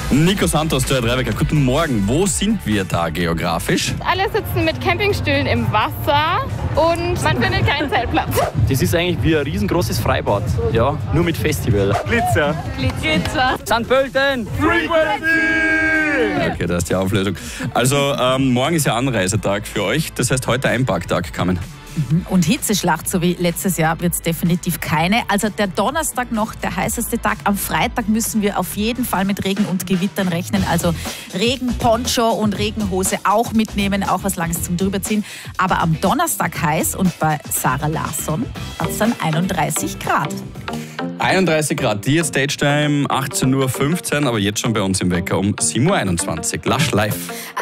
Nico Santos, der Dreiwecker, guten Morgen. Wo sind wir da geografisch? Alle sitzen mit Campingstühlen im Wasser und man findet keinen Zeltplatz. Das ist eigentlich wie ein riesengroßes Freibad. Ja, nur mit Festival. Glitzer. St. Pölten! Okay, da ist die Auflösung. Also morgen ist ja Anreisetag für euch. Das heißt heute Einparktag, Carmen. Und Hitzeschlacht, so wie letztes Jahr, wird es definitiv keine. Also der Donnerstag noch der heißeste Tag. Am Freitag müssen wir auf jeden Fall mit Regen und Gewittern rechnen. Also Regen, Poncho und Regenhose auch mitnehmen, auch was Langes zum Drüberziehen. Aber am Donnerstag heiß und bei Sarah Larsson hat es dann 31 Grad. 31 Grad, die jetzt Stage Time 18:15 Uhr, aber jetzt schon bei uns im Wecker um 7:21 Uhr. Lush live.